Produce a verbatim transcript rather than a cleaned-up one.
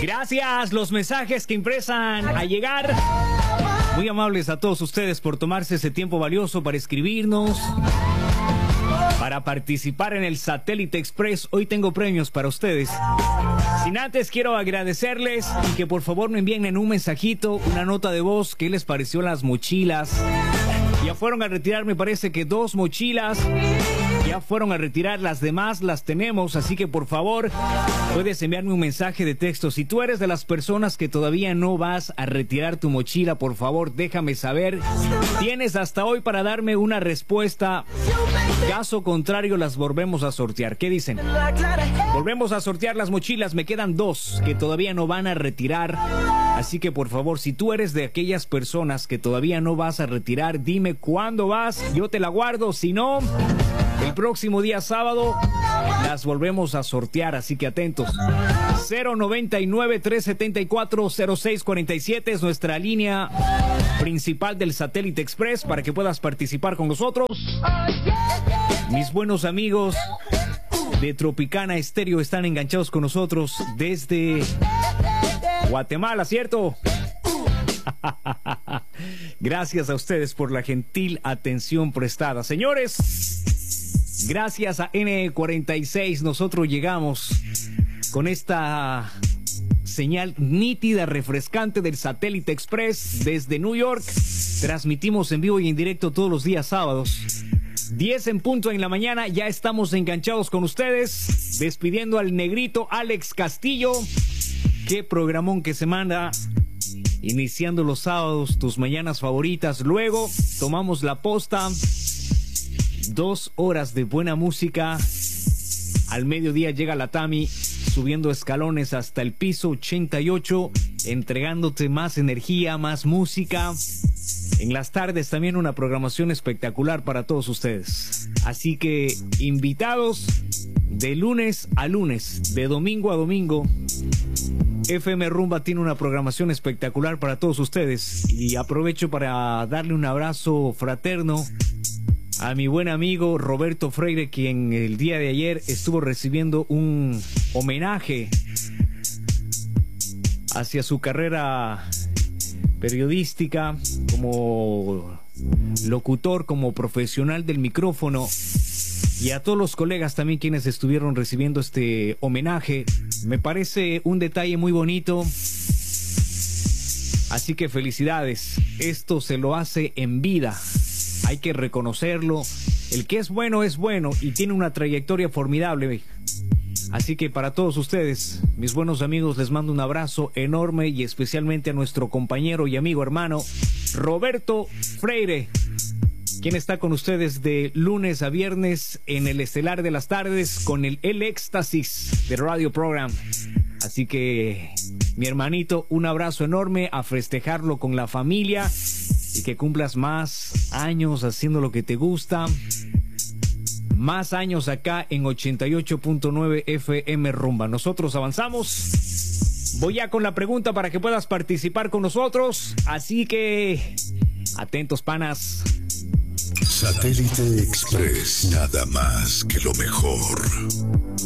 Gracias, los mensajes que empiezan a llegar. Muy amables a todos ustedes por tomarse ese tiempo valioso para escribirnos, para participar en el Satélite Express. Hoy tengo premios para ustedes. Sin antes, quiero agradecerles y que por favor me envíen en un mensajito, una nota de voz, qué les pareció las mochilas. Ya fueron a retirar, me parece que dos mochilas. Ya fueron a retirar, las demás las tenemos, así que por favor puedes enviarme un mensaje de texto. Si tú eres de las personas que todavía no vas a retirar tu mochila, por favor déjame saber. Tienes hasta hoy para darme una respuesta. Caso contrario, las volvemos a sortear. ¿Qué dicen? Volvemos a sortear las mochilas. Me quedan dos que todavía no van a retirar. Así que por favor, si tú eres de aquellas personas que todavía no vas a retirar, dime cuándo vas. Yo te la guardo. Si no, el próximo día sábado las volvemos a sortear, así que atentos. cero noventa y nueve, trescientos setenta y cuatro, cero seis cuarenta y siete es nuestra línea principal del Satélite Express para que puedas participar con nosotros. Mis buenos amigos de Tropicana Estéreo están enganchados con nosotros desde Guatemala, ¿cierto? Gracias a ustedes por la gentil atención prestada. Señores, gracias a ene cuarenta y seis nosotros llegamos con esta señal nítida, refrescante del Satélite Express desde New York. Transmitimos en vivo y en directo todos los días sábados. diez en punto en la mañana, ya estamos enganchados con ustedes. Despidiendo al negrito Alex Castillo. Qué programón que se manda. Iniciando los sábados, tus mañanas favoritas. Luego tomamos la posta. Dos horas de buena música. Al mediodía llega la Tami, subiendo escalones hasta el piso ochenta y ocho, entregándote más energía, más música. En las tardes también una programación espectacular para todos ustedes. Así que invitados de lunes a lunes, de domingo a domingo. F M Rumba tiene una programación espectacular para todos ustedes. Y aprovecho para darle un abrazo fraterno a mi buen amigo Roberto Freire, quien el día de ayer estuvo recibiendo un homenaje hacia su carrera periodística como locutor, como profesional del micrófono, y a todos los colegas también quienes estuvieron recibiendo este homenaje. Me parece un detalle muy bonito, así que felicidades. Esto se lo hace en vida. Hay que reconocerlo. El que es bueno es bueno y tiene una trayectoria formidable. Así que para todos ustedes, mis buenos amigos, les mando un abrazo enorme y especialmente a nuestro compañero y amigo hermano Roberto Freire, quien está con ustedes de lunes a viernes en el Estelar de las Tardes con el El Éxtasis de Radio Program. Así que, mi hermanito, un abrazo enorme, a festejarlo con la familia y que cumplas más años haciendo lo que te gusta. Más años acá en ochenta y ocho punto nueve F M Rumba. Nosotros avanzamos. Voy ya con la pregunta para que puedas participar con nosotros. Así que, atentos, panas. Satélite Express, nada más que lo mejor.